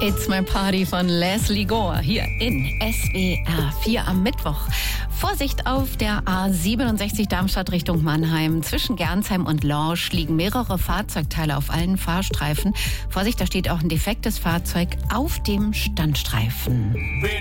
It's My Party von Leslie Gore hier in SWR 4 am Mittwoch. Vorsicht auf der A67 Darmstadt Richtung Mannheim. Zwischen Gernsheim und Lorsch liegen mehrere Fahrzeugteile auf allen Fahrstreifen. Vorsicht, da steht auch ein defektes Fahrzeug auf dem Standstreifen.